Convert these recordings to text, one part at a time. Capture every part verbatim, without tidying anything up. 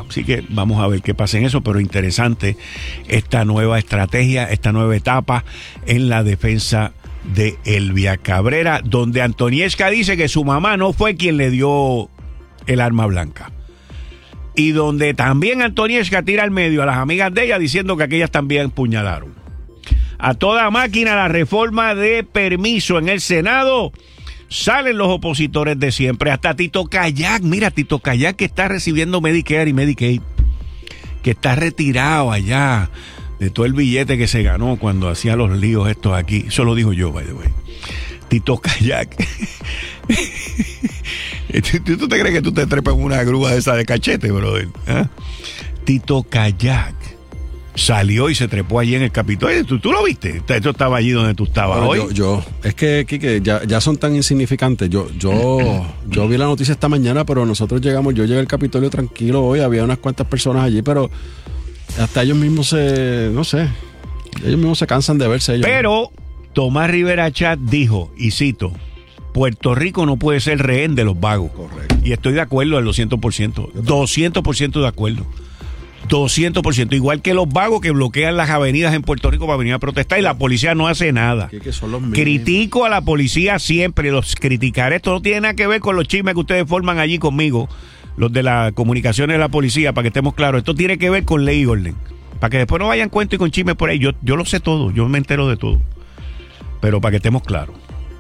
Así que vamos a ver qué pasa en eso, pero interesante esta nueva estrategia, esta nueva etapa en la defensa de Elvia Cabrera, donde Antoniesca dice que su mamá no fue quien le dio el arma blanca. Y donde también Antoniesca tira al medio a las amigas de ella diciendo que aquellas también empuñalaron. A toda máquina la reforma de permiso en el Senado. Salen los opositores de siempre. Hasta Tito Kayak. Mira, Tito Kayak que está recibiendo Medicare y Medicaid. Que está retirado allá de todo el billete que se ganó cuando hacía los líos estos aquí. Eso lo dijo yo, by the way. Tito Kayak. ¿Tú te crees que tú te trepas en una grúa esa de cachete, brother? ¿Eh? Tito Kayak salió y se trepó allí en el Capitolio. ¿Tú, tú lo viste? Esto estaba allí donde tú estabas bueno, hoy. Yo, yo, es que, Quique, ya, ya son tan insignificantes. Yo, yo, yo vi la noticia esta mañana, pero nosotros llegamos, yo llegué al Capitolio tranquilo hoy, había unas cuantas personas allí, pero hasta ellos mismos se, no sé, ellos mismos se cansan de verse ellos. Pero Tomás Rivera Chat dijo, y cito, Puerto Rico no puede ser rehén de los vagos. Correcto. Y estoy de acuerdo al doscientos por ciento. doscientos por ciento de acuerdo. doscientos por ciento. Igual que los vagos que bloquean las avenidas en Puerto Rico para venir a protestar y la policía no hace nada. Que son los Critico a la policía siempre. Los criticaré. Esto no tiene nada que ver con los chismes que ustedes forman allí conmigo, los de las comunicaciones de la policía, para que estemos claros. Esto tiene que ver con ley y orden. Para que después no vayan cuento y con chismes por ahí. Yo, yo lo sé todo. Yo me entero de todo. Pero para que estemos claros.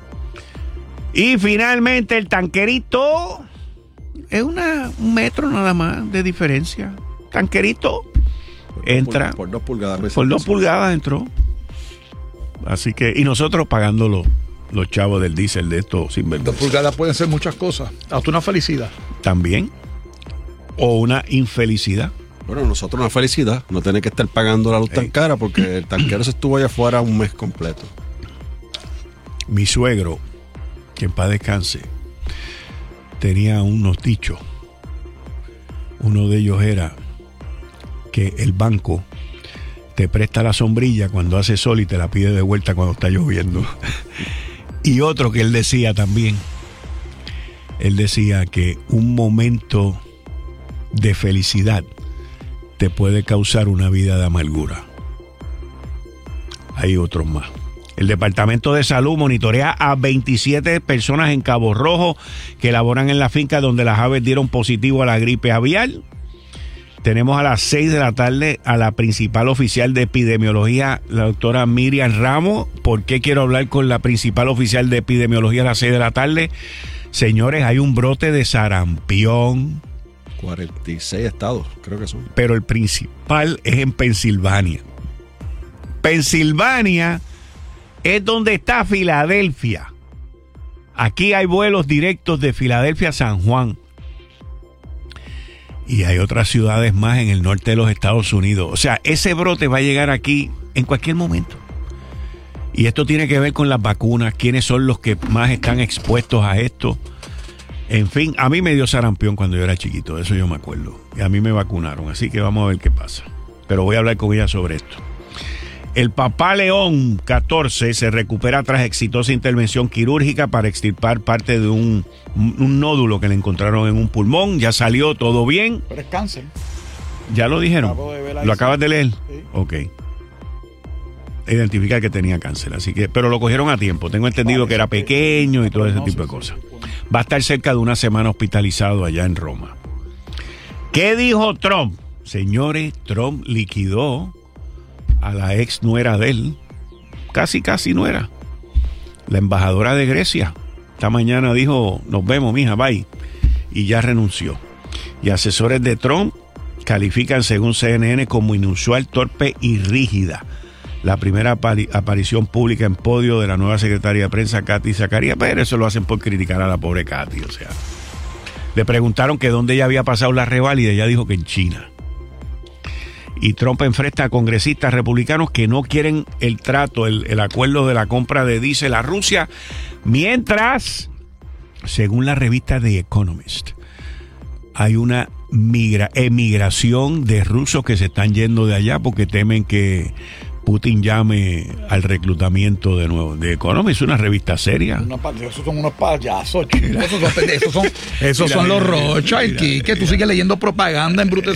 Y finalmente el tanquerito es una, un metro nada más de diferencia. Tanquerito por entra. Dos, por dos pulgadas. Por dos pulgadas entró. Así que, y nosotros pagando los, los chavos del diésel de estos sinvergüenza. Dos pulgadas pueden ser muchas cosas. Hasta una felicidad. También. O una infelicidad. Bueno, nosotros una felicidad. No tener que estar pagando la luz tan cara porque el tanquero se estuvo allá afuera un mes completo. Mi suegro, que en paz descanse, tenía unos dichos. Uno de ellos era que el banco te presta la sombrilla cuando hace sol y te la pide de vuelta cuando está lloviendo. Y otro que él decía también, él decía que un momento de felicidad te puede causar una vida de amargura. Hay otros más. El Departamento de Salud monitorea a veintisiete personas en Cabo Rojo que laboran en la finca donde las aves dieron positivo a la gripe aviar. Tenemos a las seis de la tarde a la principal oficial de epidemiología, la doctora Miriam Ramos. ¿Por qué quiero hablar con la principal oficial de epidemiología a las seis de la tarde? Señores, hay un brote de sarampión. cuarenta y seis estados, creo que son. Pero el principal es en Pensilvania. Pensilvania es donde está Filadelfia. Aquí hay vuelos directos de Filadelfia a San Juan. Y hay otras ciudades más en el norte de los Estados Unidos. O sea, ese brote va a llegar aquí en cualquier momento. Y esto tiene que ver con las vacunas, quiénes son los que más están expuestos a esto. En fin, a mí me dio sarampión cuando yo era chiquito, de eso yo me acuerdo. Y a mí me vacunaron, así que vamos a ver qué pasa. Pero voy a hablar con ella sobre esto. El Papá León catorce se recupera tras exitosa intervención quirúrgica para extirpar parte de un, un nódulo que le encontraron en un pulmón. Ya salió, todo bien. Pero es cáncer. ¿Ya lo dijeron? ¿Lo acabas de leer? Sí. Ok. Identificar que tenía cáncer, así que, pero lo cogieron a tiempo. Tengo entendido vale, que era pequeño y todo ese tipo de cosas. Va a estar cerca de una semana hospitalizado allá en Roma. ¿Qué dijo Trump? Señores, Trump liquidó a la ex nuera de él, casi casi nuera, la embajadora de Grecia. Esta mañana dijo, nos vemos, mija, bye, y ya renunció. Y asesores de Trump califican, según C N N, como inusual, torpe y rígida la primera apari- aparición pública en podio de la nueva secretaria de prensa, Katy Zacarías. Pero eso lo hacen por criticar a la pobre Katy. O sea, le preguntaron que dónde ella había pasado la reválida y ella dijo que en China. Y Trump enfrenta a congresistas republicanos que no quieren el trato, el, el acuerdo de la compra de diésel a Rusia, mientras, según la revista The Economist, hay una migra, emigración de rusos que se están yendo de allá porque temen que Putin llame al reclutamiento de nuevo. The Economist es una revista seria. Una, esos son unos payasos, chicos. Esos son, esos son, esos mira, son los Rothschild, que tú sigues leyendo propaganda en brute.